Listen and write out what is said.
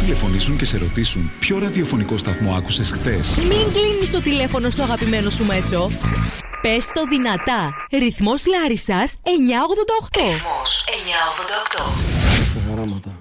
τηλεφωνήσουν και σε ρωτήσουν ποιο ραδιοφωνικό σταθμό άκουσες χθες. Μην κλείνεις το τηλέφωνο στο αγαπημένο σου μέσο. Πες το δυνατά. Ρυθμός Λάρισσας 988. Ρυθμός 988. Στα χαράματα.